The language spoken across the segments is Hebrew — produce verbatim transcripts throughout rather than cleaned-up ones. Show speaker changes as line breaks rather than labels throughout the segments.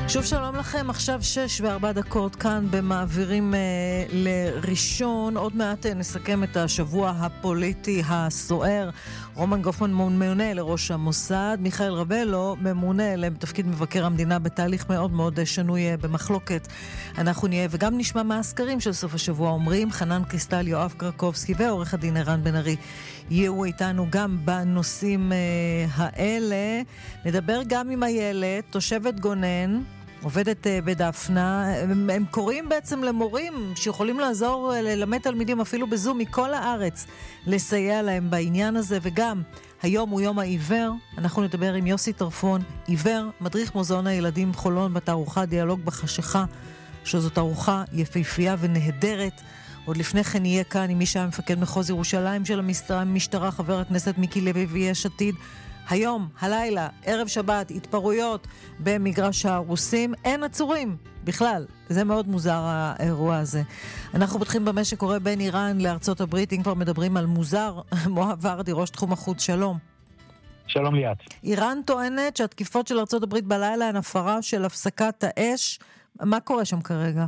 שוב שלום לכם, עכשיו שש וארבע דקות כאן במעבירים אה, לראשון. עוד מעט אה, נסכם את השבוע הפוליטי הסוער. רומן גופמן ממונה לראש המוסד, מיכאל רבלו ממונה לתפקיד מבקר המדינה בתהליך מאוד מאוד שנוי אה, במחלוקת. אנחנו נהיה וגם נשמע מה הסקרים של סוף השבוע אומרים. חנן קריסטל, יואב קרקובסקי ועורך הדין ערן בן ארי יהיו איתנו גם בנושאים אה, האלה. נדבר גם עם הילד, תושבת גונן, עובדת בדפנה. הם, הם קוראים בעצם למורים שיכולים לעזור ללמד תלמידים אפילו בזום מכל הארץ, לסייע להם בעניין הזה. וגם היום הוא יום העיוור. אנחנו נדבר עם יוסי טרפון, עיוור, מדריך מוזיאון הילדים חולון, בתערוכה דיאלוג בחשיכה, שזו תערוכה יפהפייה ונהדרת. עוד לפני כן יהיה כאן עם מי שהיה מפקד מחוז ירושלים של המשטרה, חבר הכנסת מיקי לוי ויש עתיד. היום, הלילה, ערב שבת, התפרעויות במגרש הרוסים, אין עצורים בכלל. זה מאוד מוזר האירוע הזה. אנחנו פותחים במה שקורה בין איראן לארצות הברית. אם כבר מדברים על מוזר, מואב ורדי, ראש תחום החוץ, שלום.
שלום ליאת.
איראן טוענת שהתקיפות של ארצות הברית בלילה הן הפרה של הפסקת האש. מה קורה שם כרגע?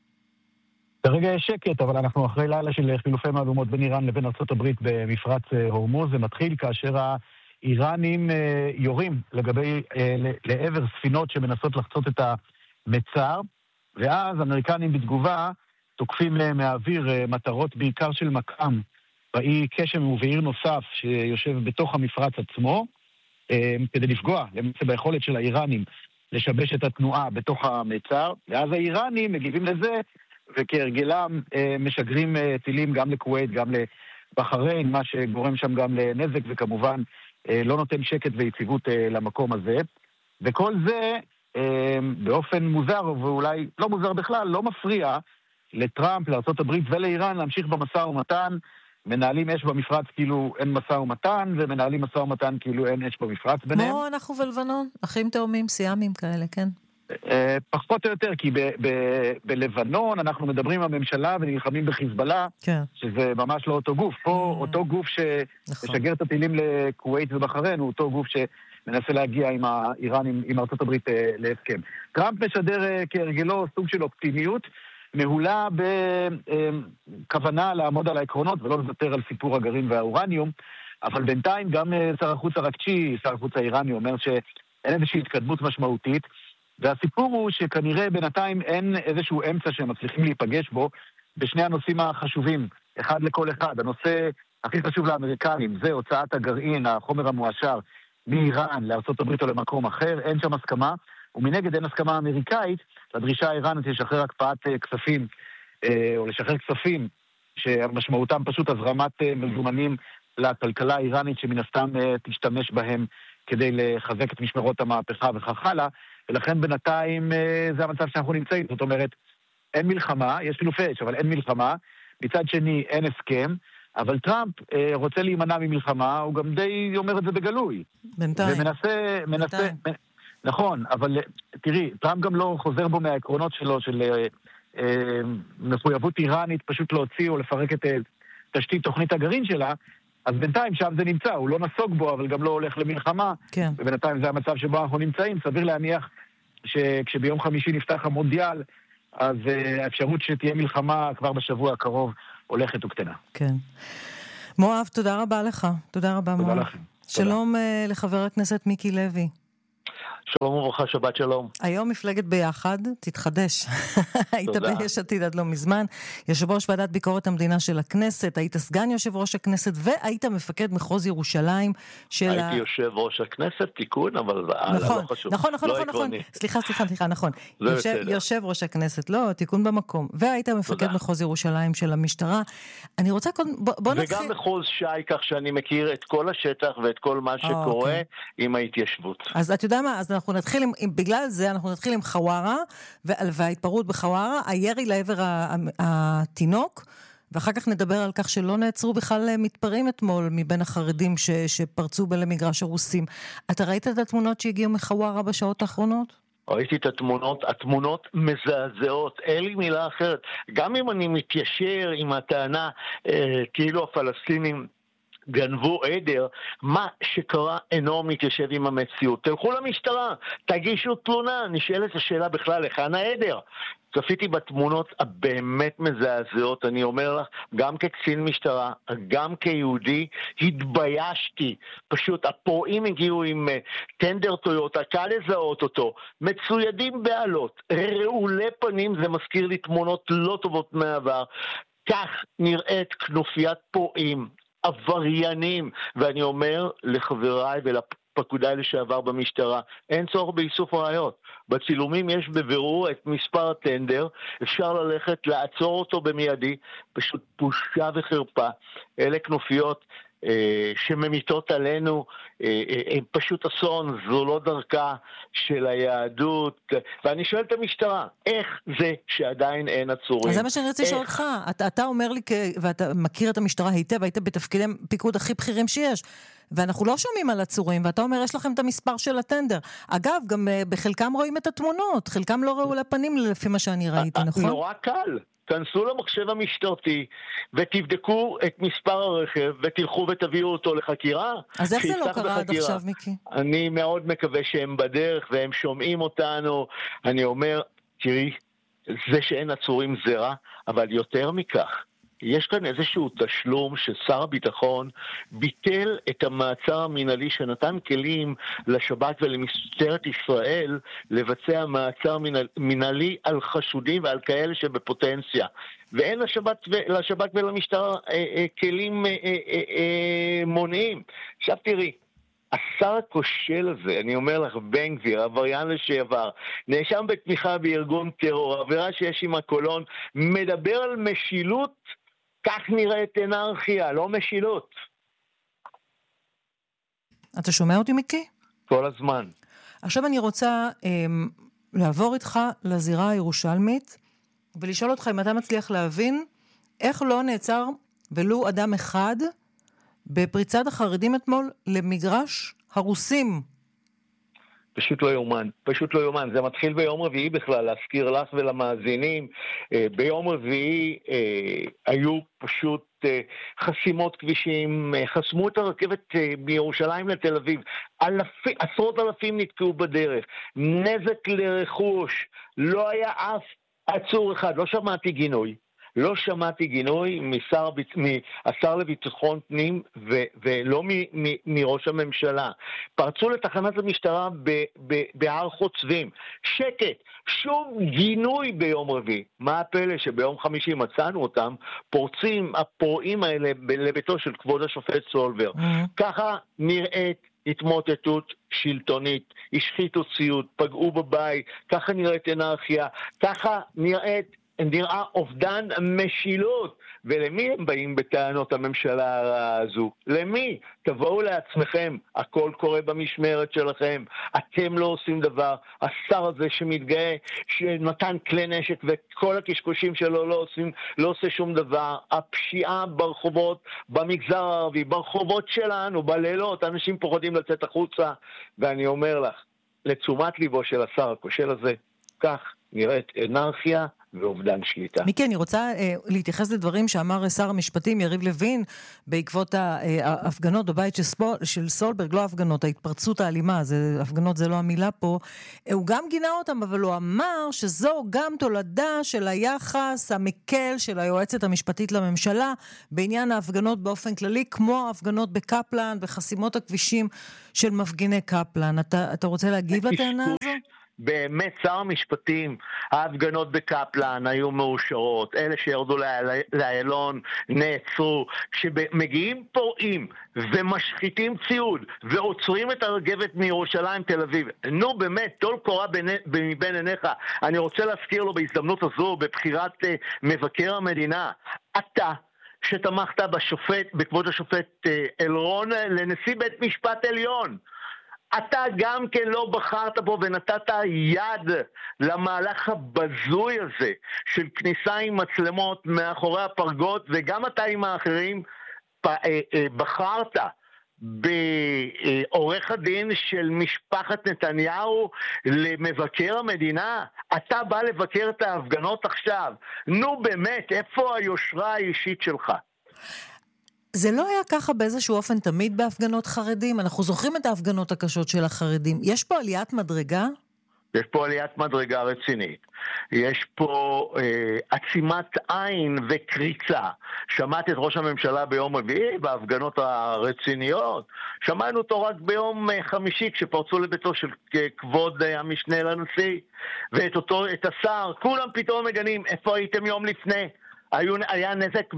כרגע יש שקט, אבל אנחנו אחרי לילה של חילופי מהלומות בין איראן לבין ארצות הברית במפרץ הורמוז. זה מתחיל כאשר ה... איראנים אה, יורים לגבי, אה, לעבר ספינות שמנסות לחצות את המצר, ואז אמריקנים בתגובה תוקפים אה, מהאוויר אה, מטרות בעיקר של מקם באי קשם ובעיר נוסף שיושב בתוך המפרץ עצמו, אה, כדי לפגוע למצא ביכולת של האיראנים לשבש את התנועה בתוך המצר, ואז האיראנים מגיבים לזה, וכהרגלם אה, משגרים אה, טילים גם לכווית, גם לבחריין, מה שגורם שם גם לנזק, וכמובן לא נותן שקט ויציבות למקום הזה. וכל זה באופן מוזר, ואולי לא מוזר בכלל, לא מפריע לטראמפ, לארצות הברית ולאיראן להמשיך במשא ומתן. מנהלים אש במפרץ כאילו אין משא ומתן, ומנהלים משא ומתן כאילו אין אש במפרץ ביניהם.
כמו אנחנו ולבנון, אחים תאומים, סיאמים כאלה, כן?
פחות או יותר, כי בלבנון אנחנו מדברים על הממשלה ונלחמים בחיזבאללה, שזה ממש לא אותו גוף. פה אותו גוף שמשגר את הטילים לכווית ובחריין, הוא אותו גוף שמנסה להגיע עם האיראן, עם ארצות הברית להסכם. טראמפ משדר כהרגלו סוג של אופטימיות, מהולה בכוונה לעמוד על העקרונות ולא לוותר על סיפור הגרעין והאורניום, אבל בינתיים גם שר החוץ הרקצ'י, שר החוץ האיראני, אומר שאין איזושהי התקדמות משמעותית, והסיפור הוא שכנראה בינתיים אין איזשהו אמצע שהם מצליחים להיפגש בו בשני הנושאים החשובים, אחד לכל אחד. הנושא הכי חשוב לאמריקנים זה הוצאת הגרעין, החומר המואשר, מאיראן לארצות הברית או למקום אחר, אין שם הסכמה, ומנגד אין הסכמה אמריקאית לדרישה האיראנית לשחרר הקפאת כספים, או לשחרר כספים שמשמעותם פשוט הזרמת מזומנים לכלכלה האיראנית שמן הסתם תשתמש בהם כדי לחזק את משמרות המהפכה וכך הלאה, ולכן בינתיים זה המצב שאנחנו נמצאים. זאת אומרת, אין מלחמה, יש חילופי אש, אבל אין מלחמה. מצד שני, אין הסכם, אבל טראמפ רוצה להימנע ממלחמה, הוא גם די אומר את זה בגלוי.
בינתיים.
ומנסה, מנסה, נכון, אבל תראי, טראמפ גם לא חוזר בו מהעקרונות שלו, של אה, מחויבות איראנית, פשוט להוציא או לפרק את תשתית תוכנית הגרעין שלה, אז בינתיים שם זה נמצא, הוא לא נסוג בו, אבל גם לא הולך למלחמה,
כן.
ובינתיים זה המצב שבו אנחנו נמצאים. סביר להניח שכשביום חמישי נפתח המונדיאל, אז uh, האפשרות שתהיה מלחמה כבר בשבוע הקרוב הולכת וקטנה.
כן. מואב, תודה רבה לך. תודה רבה,
תודה
מואב.
לכם.
שלום uh, לחבר הכנסת מיקי לוי.
שלום וברכה, שבת שלום.
היום מפלגת ביחד, תתחדש. היית ביש עתיד עד לא מזמן, יושב ראש ועדת ביקורת המדינה של הכנסת, היית סגן יושב ראש הכנסת, והיית מפקד מחוז ירושלים של...
הייתי יושב ראש הכנסת, תיקון, אבל
נכון,
לא חשוב.
נכון, נכון, נכון, נכון. סליחה, סליחה, סליחה, נכון. יושב ראש הכנסת, לא, תיקון במקום. והיית מפקד מחוז ירושלים של המשטרה. אני רוצה קודם, בוא נתחיל...
וגם מחוז שי, כך שאני מכיר את כל השטח ואת כל מה שקורה עם ההתיישבות.
אז את יודע מה, אז אנחנו נתחיל עם, עם, בגלל זה אנחנו נתחיל עם חווארה, וההתפרעות בחווארה, הירי לעבר התינוק, ואחר כך נדבר על כך שלא נעצרו בכלל מתפרעים אתמול, מבין החרדים ש, שפרצו למגרש הרוסים. אתה ראית את התמונות שהגיעו מחווארה בשעות האחרונות?
ראיתי את התמונות, התמונות מזעזעות, אין לי מילה אחרת. גם אם אני מתיישר עם הטענה, אה, כאילו הפלסטינים גנבו עדר, מה שקרה אינו מתיישב עם המציאות. תלכו למשטרה, תגישו תלונה, נשאלת השאלה בכלל, היכן העדר? צפיתי בתמונות הבאמת מזעזעות, אני אומר לך, גם כקצין משטרה, גם כיהודי, התביישתי. פשוט הפורעים הגיעו עם טנדר טויוטה, קל לזהות אותו, מצוידים בעלות, רעולי פנים, זה מזכיר לי תמונות לא טובות מהעבר. כך נראית כנופיית פורעים, עבריינים, ואני אומר לחבריי ולפקודיי לשעבר במשטרה, אין צורך באיסוף ראיות. בצילומים יש בבירור את מספר הטנדר, אפשר ללכת לעצור אותו במיידי, פשוט בושה וחרפה. אלה כנופיות אה, שממיתות עלינו, אה, אה, הם פשוט אסון, זו לא דרכה של היהדות, ואני שואל את המשטרה, איך זה שעדיין אין עצורים?
אז זה מה שאני רוצה לשאול אותך, אתה, אתה אומר לי, ואתה מכיר את המשטרה היטב, היית בתפקידי פיקוד הכי בכירים שיש, ואנחנו לא שומעים על עצורים, ואתה אומר, יש לכם את המספר של הטנדר. אגב, גם בחלקם רואים את התמונות, חלקם לא ראו לפנים לפי מה שאני ראיתי, נכון?
נורא קל. כנסו למחשב המשטרתי ותבדקו את מספר הרכב ותלכו ותביאו אותו לחקירה.
אז איך זה לא קרה עד עכשיו, מיקי?
אני מאוד מקווה שהם בדרך והם שומעים אותנו. אני אומר, תראי, זה שאין עצורים זרע, אבל יותר מכך, יש כאן איזשהו תשלום ששר הביטחון ביטל את המעצר המנהלי שנתן כלים לשב"כ ולמשטרת ישראל לבצע מעצר מנהלי על חשודים ועל כאלה שבפוטנציה. ואין לשב"כ, לשב"כ ולמשטרה אה, אה, כלים אה, אה, אה, מונעים. עכשיו תראי, השר הכושל הזה, אני אומר לך, בן גביר, עבריין לשעבר, נאשם בתמיכה בארגון טרור, עבירה שיש עם הקולון, מדבר על משילות, כך נראית אנרכיה, לא משילות.
אתה שומע אותי, מיקי?
כל הזמן.
עכשיו אני רוצה אה, לעבור איתך לזירה הירושלמית, ולשאול אותך אם אתה מצליח להבין איך לא נעצר ולו אדם אחד בפריצת החרדים אתמול למגרש הרוסים.
פשוט לא יומן, פשוט לא יומן. זה מתחיל ביום רביעי בכלל, להזכיר לך ולמאזינים. ביום רביעי אה, היו פשוט אה, חסימות כבישים, אה, חסמו את הרכבת אה, מירושלים לתל אביב. אלפי, עשרות אלפים נתקעו בדרך. נזק לרכוש, לא היה אף עצור אחד, לא שמעתי גינוי. לא שמעתי גינוי משר, מהשר לביטחון פנים ו, ולא מ, מ, מראש הממשלה. פרצו לתחנת המשטרה ב, ב, בהר חוצבים. שקט, שום גינוי ביום רביעי. מה הפלא שביום חמישי מצאנו אותם, פורצים הפורעים האלה לביתו של כבוד השופט סולבר. Mm-hmm. ככה נראית התמוטטות שלטונית, השחיתו ציוד, פגעו בבית, ככה נראית אנרכיה, ככה נראית נראה אובדן משילות. ולמי הם באים בטענות הממשלה הרעה הזו? למי? תבואו לעצמכם, הכל קורה במשמרת שלכם, אתם לא עושים דבר. השר הזה שמתגאה שנתן כלי נשק וכל הקשקושים שלו לא עושים, לא עושה שום דבר. הפשיעה ברחובות, במגזר הערבי, ברחובות שלנו, בלילות, אנשים פוחדים לצאת החוצה, ואני אומר לך, לתשומת ליבו של השר הכושל הזה, כך נראית אנרכיה ואובדן שליטה.
מיקי, אני רוצה אה, להתייחס לדברים שאמר שר המשפטים יריב לוין בעקבות ההפגנות בבית של, ספול, של סולברג, לא ההפגנות, ההתפרצות האלימה, זה, הפגנות זה לא המילה פה, הוא גם גינה אותם, אבל הוא אמר שזו גם תולדה של היחס המקל של היועצת המשפטית לממשלה בעניין ההפגנות באופן כללי, כמו ההפגנות בקפלן וחסימות הכבישים של מפגיני קפלן. אתה, אתה רוצה להגיב לטענה הזו?
באמת, שר המשפטים, ההפגנות בקפלן היו מאושרות, אלה שירדו לאיילון נעצרו. כשמגיעים פורעים ומשחיתים ציוד ועוצרים את הרכבת מירושלים תל אביב, נו באמת, טול קורה מבין עיניך. אני רוצה להזכיר לו בהזדמנות הזו, בבחירת uh, מבקר המדינה, אתה שתמכת בשופט, בכבוד השופט uh, אלרון לנשיא בית משפט עליון, אתה גם כן לא בחרת בו ונתת יד למהלך הבזוי הזה של כניסה עם מצלמות מאחורי הפרגות, וגם אתה עם האחרים בחרת בעורך הדין של משפחת נתניהו למבקר המדינה. אתה בא לבקר את ההפגנות עכשיו. נו באמת, איפה היושרה האישית שלך?
זה לא היה ככה באיזשהו אופן תמיד בהפגנות חרדים? אנחנו זוכרים את ההפגנות הקשות של החרדים. יש פה עליית מדרגה?
יש פה עליית מדרגה רצינית. יש פה אה, עצימת עין וקריצה. שמעת את ראש הממשלה ביום רביעי בהפגנות הרציניות. שמענו אותו רק ביום אה, חמישי כשפרצו לביתו של אה, כבוד אה, המשנה לנשיא. ואת אותו, את השר, כולם פתאום מגנים. איפה הייתם יום לפני? היו, היה נזק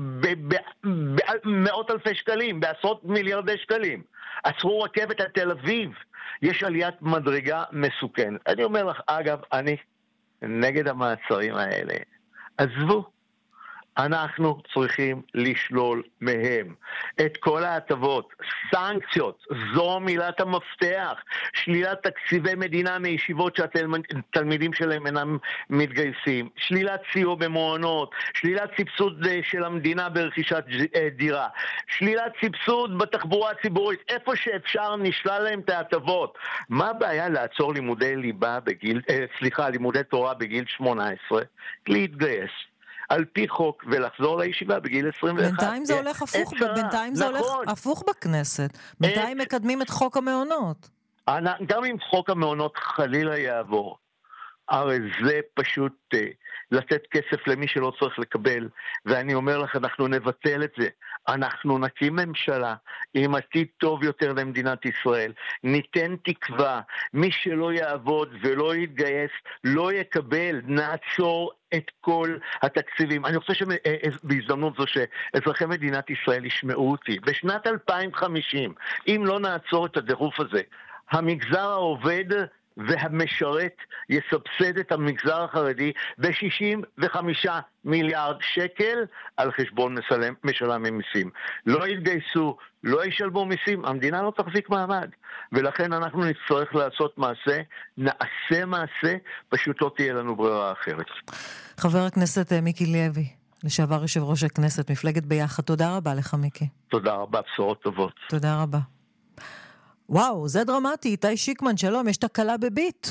במאות אלפי שקלים, בעשרות מיליארדי שקלים. עצרו רכבת עד תל אביב. יש עליית מדרגה מסוכנת. אני אומר לך, אגב, אני נגד המעצרים האלה. עזבו, אנחנו צריכים לשלול מהם את כל ההטבות, סנקציות, זו מילת המפתח, שלילת תקציבי מדינה מישיבות שהתלמידים שלהם אינם מתגייסים, שלילת סיוע במעונות, שלילת סבסוד של המדינה ברכישת דירה, שלילת סבסוד בתחבורה הציבורית, איפה שאפשר נשלל להם את ההטבות. מה הבעיה לעצור לימודי ליבה בגיל, סליחה, לימודי תורה בגיל שמונה עשרה? להתגייס על פי חוק ולחזור לישיבה בגיל עשרים ואחת.
בינתיים זה הולך הפוך, בינתיים זה הולך הפוך בכנסת. בינתיים מקדמים את חוק המעונות.
גם אם חוק המעונות חלילה יעבור, הרי זה פשוט לתת כסף למי שלא צריך לקבל, ואני אומר לך, אנחנו נבטל את זה. אנחנו נקים ממשלה עם עתיד טוב יותר למדינת ישראל, ניתן תקווה, מי שלא יעבוד ולא יתגייס לא יקבל, נעצור את כל התקציבים. אני חושב שבהזדמנות זו שאזרחי מדינת ישראל ישמעו אותי, בשנת אלפיים וחמישים, אם לא נעצור את הדירוף הזה, המגזר העובד והמשרת יסבסד את המגזר החרדי ב-שישים וחמישה מיליארד שקל על חשבון משלם, משלם מיסים. לא יתגייסו, לא ישלמו מיסים, המדינה לא תחזיק מעמד. ולכן אנחנו נצטרך לעשות מעשה, נעשה מעשה, פשוט לא תהיה לנו ברירה אחרת.
חבר הכנסת מיקי לוי, לשעבר יושב ראש הכנסת, מפלגת ביחד, תודה רבה לך מיקי.
תודה רבה, בשורות טובות.
תודה רבה. וואו, זה דרמטי, איתי שיקמן, שלום, יש תקלה בביט.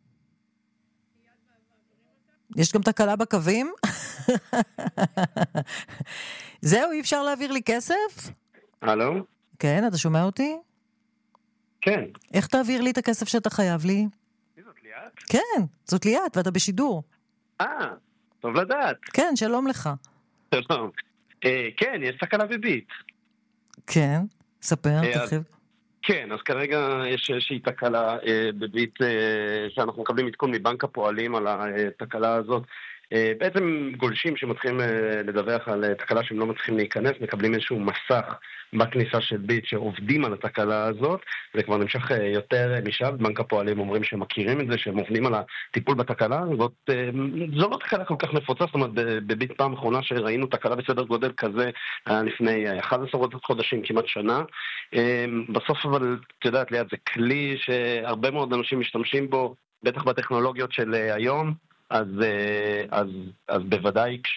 יש גם תקלה בקווים? זהו, אי אפשר להעביר לי כסף?
הלו?
כן, אתה שומע אותי?
כן.
איך תעביר לי את הכסף שאתה חייב לי?
זאת ליאת?
כן, זאת ליאת, ואתה בשידור.
אה, טוב לדעת.
כן, שלום לך.
שלום. אה, כן, יש תקלה בביט.
כן, ספר, אה, תחיב.
כן, אז כרגע יש איזושהי תקלה אה, בביט, אה, שאנחנו מקבלים עדכון מבנק הפועלים על התקלה הזאת. אה, בעצם גולשים שמתחילים אה, לדווח על אה, תקלה שהם לא מצליחים להיכנס, מקבלים איזשהו מסך בכניסה של ביט שעובדים על התקלה הזאת. זה כבר נמשך אה, יותר אה, משעה, בנק הפועלים אומרים שהם מכירים את זה, שהם עובדים על הטיפול בתקלה. זאת, אה, זו לא תקלה כל כך נפוצה, זאת אומרת, בביט פעם האחרונה שראינו תקלה בסדר גודל כזה, היה לפני אחד עשר חודשים, כמעט שנה. אה, בסוף אבל, את יודעת ליד, זה כלי שהרבה מאוד אנשים משתמשים בו, בטח בטכנולוגיות של אה, היום, אז, אז, אז בוודאי כש,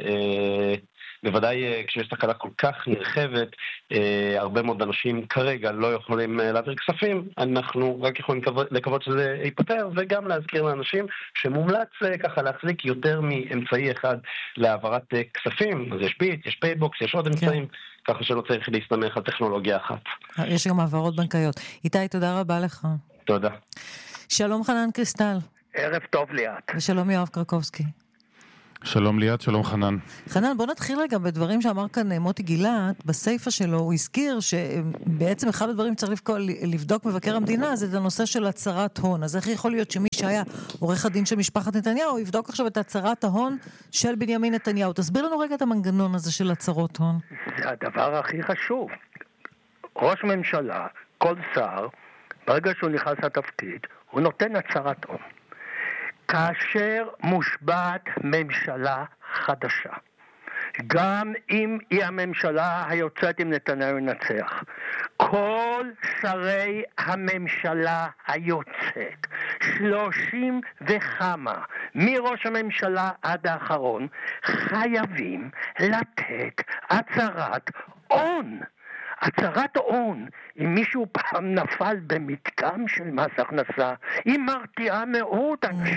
בוודאי כשיש תקלה כל כך נרחבת, הרבה מאוד אנשים כרגע לא יכולים להעביר כספים, אנחנו רק יכולים לקוות שזה ייפטר, וגם להזכיר לאנשים שמומלץ ככה להחזיק יותר מאמצעי אחד להעברת כספים. אז יש ביט, יש פייבוקס, יש עוד אמצעים, כן. ככה שלא צריך להסתמך על טכנולוגיה אחת.
יש גם העברות בנקאיות. איתי, תודה רבה לך.
תודה.
שלום חנן קריסטל.
ערב טוב ליאת.
ושלום יואב קרקובסקי.
שלום ליאת, שלום חנן.
חנן, בוא נתחיל רגע בדברים שאמר כאן מוטי גילת, בסייפה שלו הוא הזכיר שבעצם אחד הדברים צריך לבדוק מבקר המדינה, זה את הנושא של הצהרת הון. אז איך יכול להיות שמי שהיה עורך הדין של משפחת נתניהו, יבדוק עכשיו את הצהרת ההון של בנימין נתניהו? תסביר לנו רגע את המנגנון הזה של הצהרות הון.
זה הדבר הכי חשוב. ראש ממשלה, כל שר, ברגע שהוא נכנס לתפקיד, הוא נותן הצהרת הון. כאשר מושבעת ממשלה חדשה, גם אם היא הממשלה היוצאת עם נתניהו ינצח, כל שרי הממשלה היוצאת, שלושים וכמה, מראש הממשלה עד האחרון, חייבים לתת הצהרת הון. הצהרת ההון, אם מישהו פעם נפל במתקם של מס הכנסה, היא מרתיעה מאוד אנשים.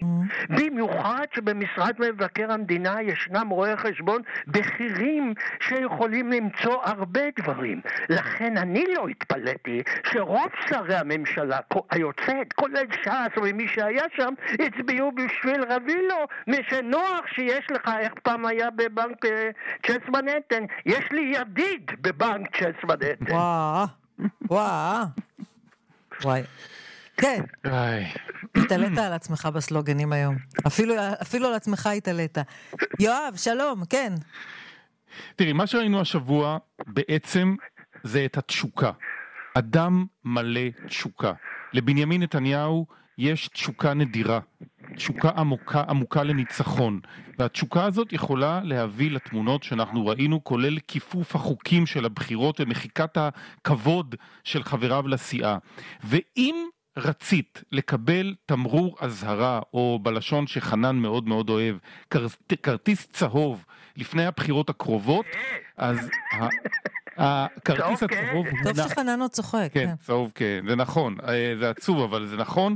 במיוחד שבמשרד מבקר המדינה ישנם רואי חשבון בכירים שיכולים למצוא הרבה דברים. לכן אני לא התפלאתי שרוב שרי הממשלה היוצאת, כולל ש"ס ומי שהיה שם, הצביעו בשביל רבילו, משנוח שיש לך, איך פעם היה בבנק צ'ס מנהטן, יש לי ידיד בבנק צ'ס מנהטן.
וואו, וואו. וואי. כן. התעלית על עצמך בסלוגנים היום. אפילו, אפילו על עצמך התעלית. יואב, שלום, כן.
תראי, מה שראינו השבוע בעצם זה את התשוקה. אדם מלא תשוקה. לבנימין נתניהו יש תשוקה נדירה. תשוקה עמוקה, עמוקה לניצחון. והתשוקה הזאת יכולה להביא לתמונות שאנחנו ראינו, כולל כיפוף החוקים של הבחירות ומחיקת הכבוד של חבריו לסיעה. ואם רצית לקבל תמרור הזהרה, או בלשון שחנן מאוד מאוד אוהב, כרטיס צהוב לפני הבחירות הקרובות, אז הכרטיס הצהוב...
טוב שחנן עוד צוחק.
כן, צהוב, כן, זה נכון, זה עצוב, אבל זה נכון.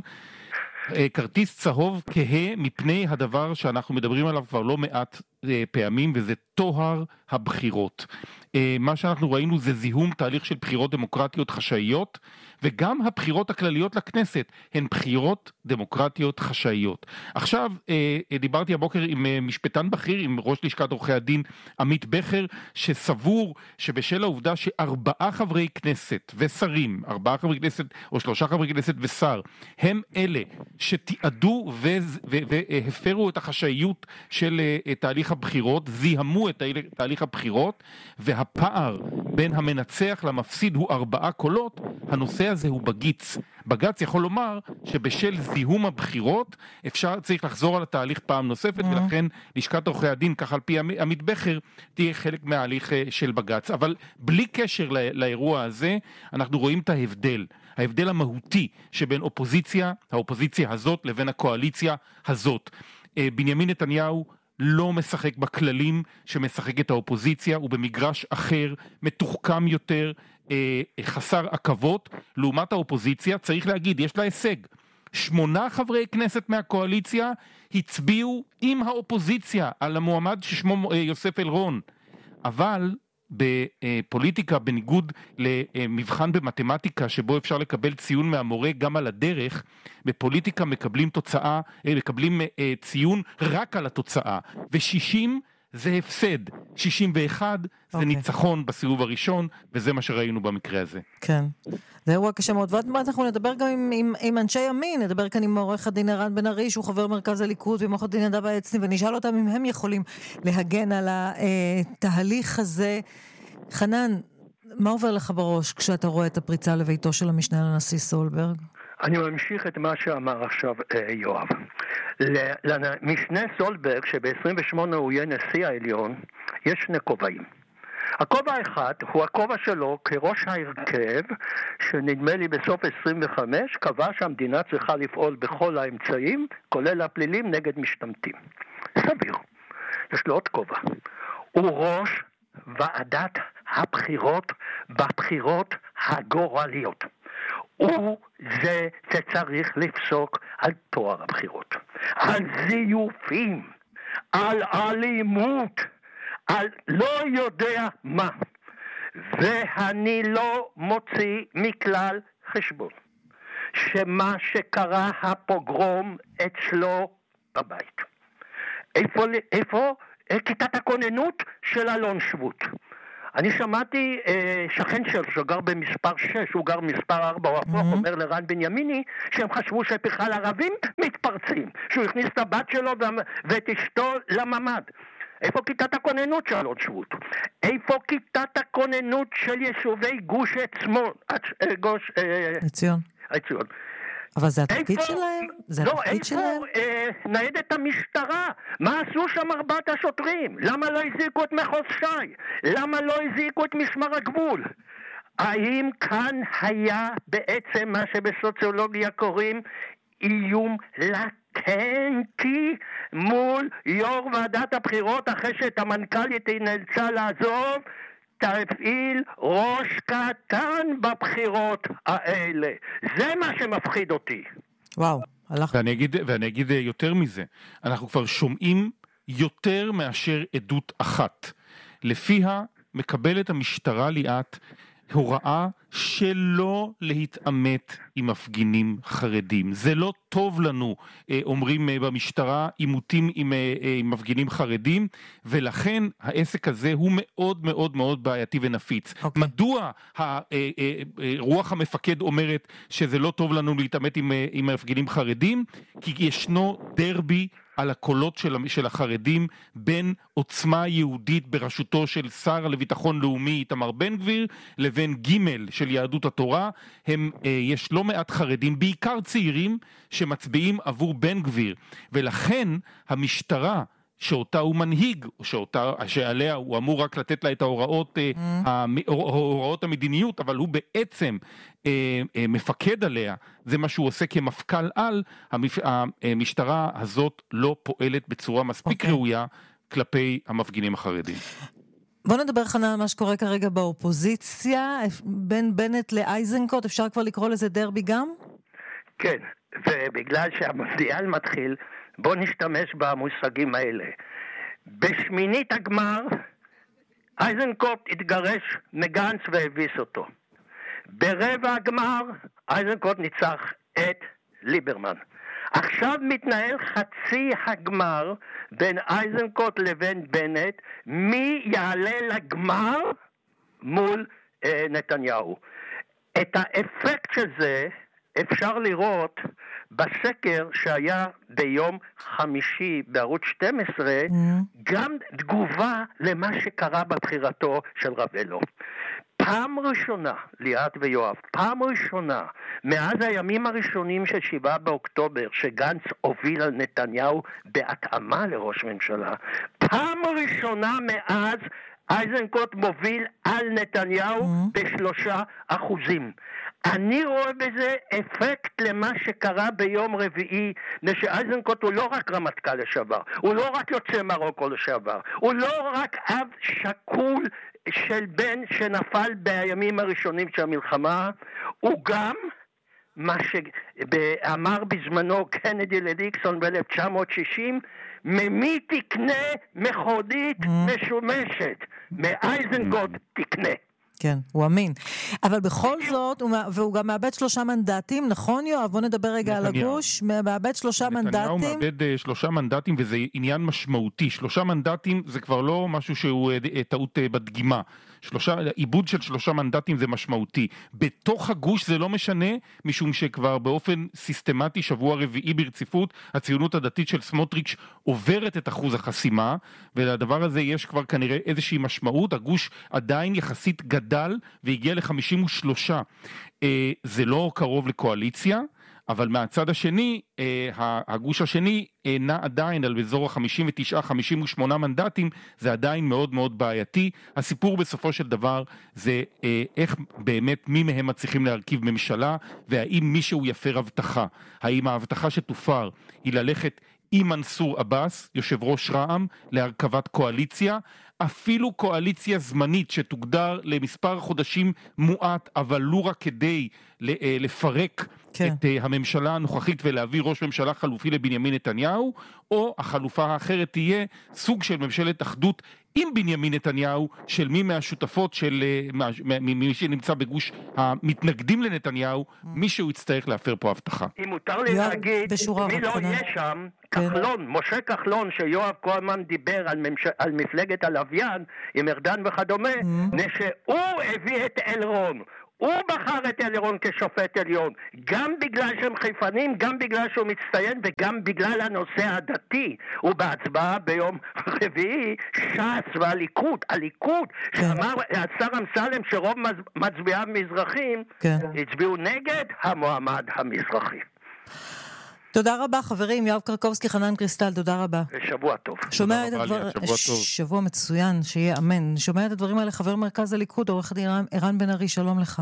כרטיס צהוב כהה מפני הדבר שאנחנו מדברים עליו כבר לא מעט פעמים, וזה טוהר הבחירות. מה שאנחנו ראינו זה זיהום תהליך של בחירות דמוקרטיות חשאיות, וגם הבחירות הכלליות לכנסת הן בחירות דמוקרטיות חשאיות. עכשיו, דיברתי הבוקר עם משפטן בכיר, עם ראש לשכת עורכי הדין עמית בכר, שסבור שבשל העובדה שארבעה חברי כנסת ושרים, ארבעה חברי כנסת או שלושה חברי כנסת ושר, הם אלה שתיעדו והפרו את החשאיות של תהליך הבחירות, זיהמו את תהליך הבחירות, והפער בין המנצח למפסיד הוא ארבעה קולות, הנושא הזה הוא בגיץ. בג"ץ יכול לומר שבשל זיהום הבחירות אפשר, צריך לחזור על התהליך פעם נוספת, mm-hmm. ולכן לשכת עורכי הדין, כך על פי עמית בכר, תהיה חלק מההליך של בג"ץ. אבל בלי קשר לא, לאירוע הזה, אנחנו רואים את ההבדל. ההבדל המהותי שבין אופוזיציה, האופוזיציה הזאת, לבין הקואליציה הזאת. בנימין נתניהו לא משחק בכללים שמשחקת האופוזיציה, הוא במגרש אחר, מתוחכם יותר, אה, חסר עקבות. לעומת האופוזיציה, צריך להגיד, יש לה הישג. שמונה חברי כנסת מהקואליציה הצביעו עם האופוזיציה על המועמד ששמו אה, יוסף אלרון. אבל בפוליטיקה, בניגוד למבחן במתמטיקה שבו אפשר לקבל ציון מהמורה גם על הדרך, בפוליטיקה מקבלים תוצאה, מקבלים ציון רק על התוצאה, ו-שישים זה הפסד, שישים ואחת זה okay. ניצחון בסיבוב הראשון, וזה מה שראינו במקרה הזה.
כן, זה אירוע קשה מאוד, ועוד מעט אנחנו נדבר גם עם, עם, עם אנשי ימין, נדבר כאן עם עורך הדין ערן בן ארי, שהוא חבר מרכז הליכוד, ועם עורך הדין נדב העצני, ונשאל אותם אם הם יכולים להגן על התהליך הזה. חנן, מה עובר לך בראש כשאתה רואה את הפריצה לביתו של המשנה לנשיא סולברג?
אני ממשיך את מה שאמר עכשיו יואב. למשנה סולברג, שב-עשרים ושמונה הוא יהיה נשיא העליון, יש שני כובעים. הכובע האחד הוא הכובע שלו כראש ההרכב, שנדמה לי בסוף עשרים וחמש קבע שהמדינה צריכה לפעול בכל האמצעים, כולל הפלילים, נגד משתמטים. סביר. יש לו עוד כובע. הוא ראש ועדת הבחירות בבחירות הגורליות. הוא זה שצריך לפסוק על תואר הבחירות, על זיופים, על אלימות, על לא יודע מה. ואני לא מוציא מכלל חשבון שמה שקרה הפוגרום אצלו בבית. איפה, איפה כיתת הכוננות של אלון שבות? אני שמעתי אה, שכן שלו שגר במספר שש, הוא גר מספר ארבע, הוא הפוך, mm-hmm. אומר לרן בנימיני שהם חשבו שבכלל ערבים מתפרצים, שהוא הכניס את הבת שלו ואת אשתו לממד. איפה כיתת הכוננות של אלון שבות? איפה כיתת הכוננות של יישובי גוש עצמון? גוש...
עציון.
עציון.
אבל זה התפקיד שלהם? זה
לא,
התפקיד
איפה
שלהם?
אה, ניידת המשטרה? מה עשו שם ארבעת השוטרים? למה לא הזיקו את מחוז ש"י? למה לא הזיקו את משמר הגבול? האם כאן היה בעצם מה שבסוציולוגיה קוראים איום לטנטי מול יו"ר ועדת הבחירות, אחרי שאת המנכ"לית היא נאלצה לעזוב? תפעיל ראש קטן בבחירות האלה. זה מה שמפחיד אותי.
וואו.
ואני אגיד, ואני אגיד יותר מזה, אנחנו כבר שומעים יותר מאשר עדות אחת. לפיה מקבלת המשטרה ליאת הוראה שלא להתעמת עם מפגינים חרדים. זה לא טוב לנו, אומרים במשטרה, עימותים עם, עם מפגינים חרדים, ולכן העסק הזה הוא מאוד מאוד מאוד בעייתי ונפיץ. Okay. מדוע רוח המפקד אומרת שזה לא טוב לנו להתעמת עם, עם מפגינים חרדים? כי ישנו דרבי על הקולות של, של החרדים בין עוצמה יהודית בראשותו של שר לביטחון לאומי איתמר בן גביר לבין ג' של יהדות התורה. הם, אה, יש לא מעט חרדים, בעיקר צעירים, שמצביעים עבור בן גביר, ולכן המשטרה שאותה הוא מנהיג, שאותה, שעליה הוא אמור רק לתת לה את ההוראות, mm. ההוראות המדיניות, אבל הוא בעצם אה, אה, מפקד עליה, זה מה שהוא עושה כמפכ"ל על, המפ... המשטרה הזאת לא פועלת בצורה מספיק okay. ראויה כלפי המפגינים החרדים.
בוא נדבר חנה על מה שקורה כרגע באופוזיציה, בין בנט לאייזנקוט, אפשר כבר לקרוא לזה דרבי גם?
כן, ובגלל שהמונדיאל מתחיל, בוא נשתמש במושגים האלה. בשמינית הגמר, אייזנקוט התגרש מגנץ והביס אותו. ברבע הגמר, אייזנקוט ניצח את ליברמן. עכשיו מתנהל חצי הגמר בין אייזנקוט לבין בנט, מי יעלה לגמר מול אה, נתניהו. את האפקט של זה אפשר לראות בסקר שהיה ביום חמישי בערוץ שתים עשרה, mm. גם תגובה למה שקרה בבחירתו של רבלו. פעם ראשונה, ליאת ויואב, פעם ראשונה, מאז הימים הראשונים של שבעה באוקטובר, שגנץ הוביל על נתניהו בהתאמה לראש ממשלה, פעם ראשונה מאז אייזנקוט מוביל על נתניהו mm. בשלושה אחוזים. אני רואה בזה אפקט למה שקרה ביום רביעי, שאייזנקוט הוא לא רק רמטכ"ל לשעבר, הוא לא רק יוצא מרוקו לשעבר, הוא לא רק אב שקול של בן שנפל בימים הראשונים של המלחמה, הוא גם מה שאמר בזמנו קנדי לדיקסון ב-אלף תשע מאות שישים, ממי תקנה מכודית משומשת, מאייזנקוט תקנה.
כן, הוא אמין. אבל בכל זאת, והוא גם מאבד שלושה מנדטים, נכון יואב? בוא נדבר רגע על הגוש, מאבד שלושה מנדטים.
נתניהו מאבד שלושה מנדטים, וזה עניין משמעותי. שלושה מנדטים זה כבר לא משהו שהוא טעות בדגימה. שלושה, עיבוד של שלושה מנדטים זה משמעותי. בתוך הגוש זה לא משנה, משום שכבר באופן סיסטמטי, שבוע רביעי ברציפות, הציונות הדתית של סמוטריץ' עוברת את אחוז החסימה, ולדבר הזה יש כבר כנראה איזושהי משמעות. הגוש עדיין יחסית גדל, והגיע ל-חמישים ושלושה. אה, זה לא קרוב לקואליציה, אבל מהצד השני, אה, הגוש השני נע עדיין על באזור ה-חמישים ותשע חמישים ושמונה מנדטים, זה עדיין מאוד מאוד בעייתי. הסיפור בסופו של דבר זה אה, איך באמת מי מהם מצליחים להרכיב ממשלה, והאם מישהו יפר הבטחה. האם ההבטחה שתופר היא ללכת עם מנסור עבאס, יושב ראש רע"מ, להרכבת קואליציה, אפילו קואליציה זמנית שתוגדר למספר חודשים מועט, אבל לא רק כדי לפרק כן. את הממשלה הנוכחית ולהביא ראש ממשלה חלופי לבנימין נתניהו, או החלופה האחרת תהיה סוג של ממשלת אחדות עם בנימין נתניהו, של מי מהשותפות של מי שנמצא בגוש המתנגדים לנתניהו, מישהו יצטרך להפר פה הבטחה.
אם מותר לי להגיד, מי לא יהיה שם, כחלון, משה כחלון, שיואב קוהלמן דיבר על, ממש... על מפלגת הלוויין, עם ארדן וכדומה, שהוא הביא את אלרון. הוא בחר את אלרון כשופט עליון, גם בגלל שהם חיפנים, גם בגלל שהוא מצטיין, וגם בגלל הנושא הדתי. ובהצבעה ביום רביעי, ש"ס והליכוד, הליכוד, כן. שאמר השר אמסלם שרוב מצביעיו מזרחים, כן. הצביעו נגד המועמד המזרחי.
תודה רבה חברים, יואב קרקובסקי, חנן קריסטל, תודה רבה.
שבוע טוב.
שומע את הדבר... שבוע, שבוע מצוין, שיהיה אמן. שומע את הדברים האלה חבר מרכז הליכוד, עורך דין ערן בן ארי, שלום לך.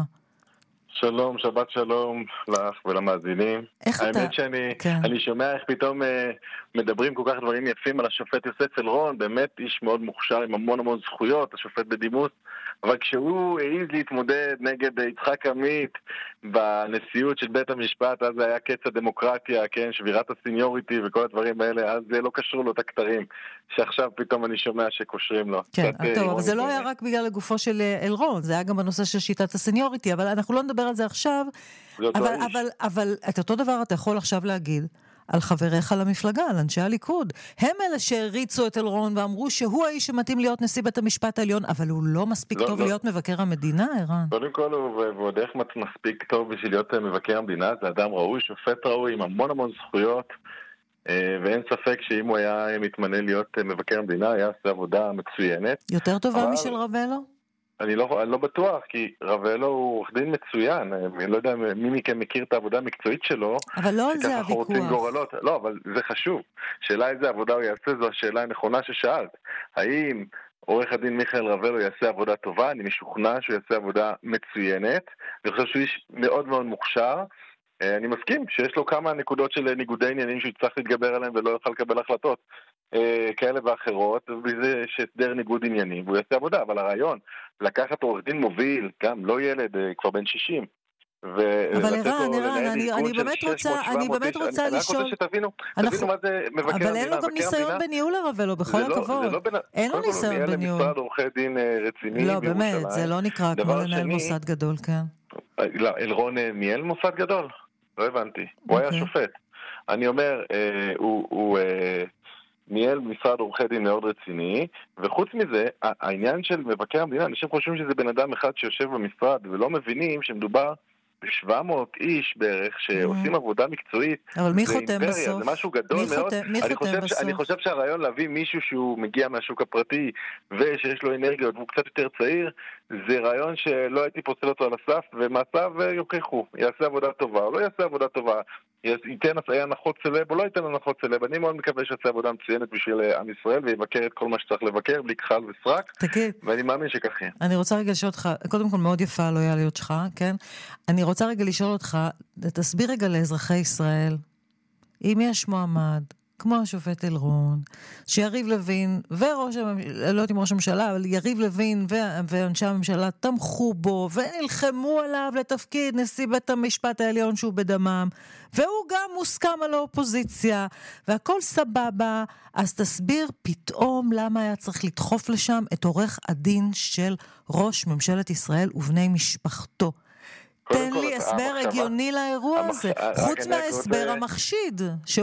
שלום, שבת שלום לך ולמאזינים.
איך אתה?
האמת שאני כן. אני שומע איך פתאום uh, מדברים כל כך דברים יפים על השופט יוסף אלרון, באמת איש מאוד מוכשר עם המון המון זכויות, השופט בדימוס, אבל כשהוא העיז להתמודד נגד יצחק עמית בנשיאות של בית המשפט, אז היה קץ הדמוקרטיה, כן, שבירת הסיניוריטי וכל הדברים האלה, אז זה לא קשור לו את הכתרים, שעכשיו פתאום אני שומע שקושרים לו.
כן, טוב, אבל זה לא היה רק בגלל הגופו של אלרון, זה היה גם בנושא של שיטת הסיניוריטי, אבל אנחנו לא נדבר על זה עכשיו, אבל, אבל, אבל את אותו דבר אתה יכול עכשיו להגיד, על חבריך למפלגה, על אנשי הליכוד. הם אלה שהריצו את אלרון ואמרו שהוא האיש שמתאים להיות נשיא בית המשפט העליון, אבל הוא לא מספיק לא, טוב לא. להיות מבקר המדינה, ערן.
קודם כל הוא ועוד איך מספיק טוב בשביל להיות מבקר המדינה, זה אדם ראוי, שופט ראוי עם המון המון זכויות, ואין ספק שאם הוא היה מתמנה להיות מבקר המדינה, היה עושה עבודה מצוינת.
יותר טובה אבל... משל רבלו?
אני לא, אני לא בטוח, כי רבלו הוא עורך דין מצוין, אני לא יודע מי מכם מכיר את העבודה המקצועית שלו.
אבל לא על זה הוויכוח.
לא, אבל זה חשוב. שאלה איזה עבודה הוא יעשה, זו השאלה הנכונה ששאלת. האם עורך הדין מיכאל רבלו יעשה עבודה טובה? אני משוכנע שהוא יעשה עבודה מצוינת. אני חושב שהוא איש מאוד מאוד מוכשר. אני מסכים שיש לו כמה נקודות של ניגודי עניינים שהוא צריך להתגבר עליהם ולא יוכל לקבל החלטות כאלה ואחרות, וזה שסדר ניגוד עניינים, והוא יעשה עבודה, אבל הרעיון, לקחת עורך דין מוביל, גם לא ילד, כבר בן שישים,
אבל ערן, ערן, אני באמת רוצה, אני באמת רוצה לשאול,
אני רק רוצה שתבינו, תבינו מה זה מבקר המדינה.
אבל אין לו גם ניסיון בניהול הרבלו, בכל הכבוד. אין לו ניסיון בניהול.
משרד עורכי דין רציני.
לא, באמת, זה לא נקרא כמו לנהל מוסד גדול, כן.
לא, אלרון ניהל מוסד גדול? לא הבנתי. הוא היה שופט. אני אומר, הוא ניהל משרד עורכי דין מאוד רציני, וחוץ מזה, העניין של מבקר המדינה, אנשים חושבים שזה בן אדם אחד שיושב במשרד, ולא מבינים שמדובר ב-שבע מאות איש בערך, שעושים עבודה מקצועית.
אבל מי חותם בסוף?
זה משהו גדול מאוד.
מי חותם בסוף?
אני חושב שהרעיון להביא מישהו שהוא מגיע מהשוק הפרטי, ושיש לו אנרגיות, והוא קצת יותר צעיר, זה רעיון שלא הייתי פוסל אותו על הסף, ומעשיו יוכיחו. יעשה עבודה טובה, או לא יעשה עבודה טובה. ייתן הנחות סלב, או לא ייתן הנחות סלב. אני מאוד מקווה שיעשה עבודה מצוינת בשביל עם ישראל, ויבקר את כל מה שצריך לבקר, בלי כחל וסרק.
תגיד.
ואני מאמין שכך יהיה.
אני רוצה רגע לשאול אותך, קודם כל מאוד יפה הלויאליות שלך, כן? אני רוצה רגע לשאול אותך, תסביר רגע לאזרחי ישראל, אם יש מועמד, כמו השופט אלרון, שיריב לוין, וראש הממשלה, לא יודעת אם ראש הממשלה, אבל יריב לוין ואנשי הממשלה תמכו בו, ונלחמו עליו לתפקיד נשיא בית המשפט העליון שהוא בדמם, והוא גם מוסכם על האופוזיציה, והכל סבבה, אז תסביר פתאום למה היה צריך לדחוף לשם את עורך הדין של ראש ממשלת ישראל ובני משפחתו. תן לי הסבר הגיוני לאירוע הזה, חוץ מההסבר המחשיד.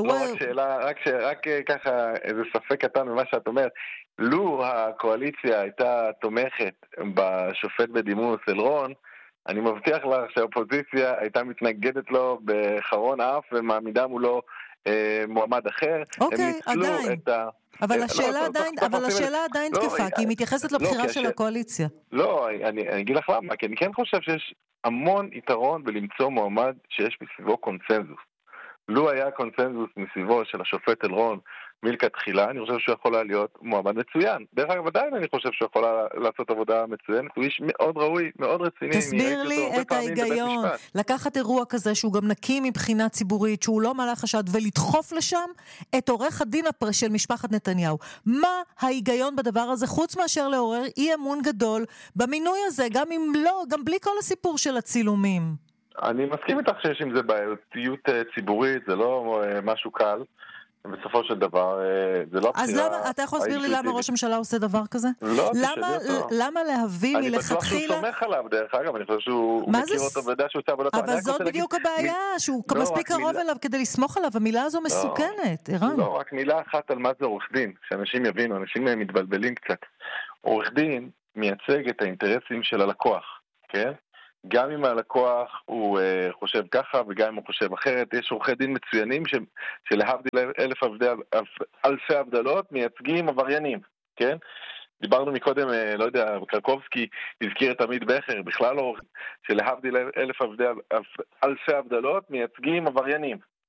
רק ככה איזה ספק קטן ממה שאת אומרת, לו הקואליציה הייתה תומכת בשופט בדימוס אלרון, אני מבטיח לך שהאופוזיציה הייתה מתנגדת לו בחרון אף ומעמידה מולו מועמד אחר.
אוקיי, עדיין. אבל השאלה עדיין, אבל השאלה עדיין תקפה, כי היא מתייחסת לבחירה של הקואליציה.
לא, אני אגיד לך למה, כי אני כן חושב שיש המון יתרון בלמצוא מועמד שיש מסביבו קונצנזוס. לו היה קונצנזוס מסביבו של השופט אלרון מלכתחילה, אני חושב שהוא יכול להיות מועמד מצוין. דרך אגב, עדיין אני חושב שהוא יכול לעשות עבודה מצוינת, הוא איש מאוד ראוי, מאוד רציני.
תסביר לי את ההיגיון, לקחת אירוע כזה שהוא גם נקי מבחינה ציבורית, שהוא לא מעלה חשד, ולדחוף לשם את עורך הדין של משפחת נתניהו. מה ההיגיון בדבר הזה, חוץ מאשר לעורר אי אמון גדול במינוי הזה, גם אם לא, גם בלי כל הסיפור של הצילומים?
אני מסכים איתך שיש עם זה בעייתיות ציבורית, זה לא משהו קל. בסופו של דבר, זה לא
אז למה, אתה יכול להסביר לי למה ראש הממשלה עושה דבר כזה?
לא,
למה להביא מלכתחילה...
אני בטוח שהוא סומך עליו, דרך אגב, אני חושב שהוא מכיר אותו ויודע שהוא עושה עבודה טובה.
אבל זאת בדיוק הבעיה, שהוא מספיק קרוב אליו כדי לסמוך עליו, המילה הזו מסוכנת, ערן.
לא, רק מילה אחת על מה זה עורך דין, שאנשים יבינו, אנשים מתבלבלים קצת. עורך דין מייצג את האינטרסים של הלקוח, כן? גם אם הלקוח הוא uh, חושב ככה וגם אם הוא חושב אחרת, יש עורכי דין מצוינים ש, שלהבדיל אלף עבדי, אלפי הבדלות מייצגים עבריינים, כן? דיברנו מקודם, uh, לא יודע, קרקובסקי הזכיר את עמית בכר, בכלל לא, שלהבדיל אלף עבדי, אלפי הבדלות מייצגים עבריינים,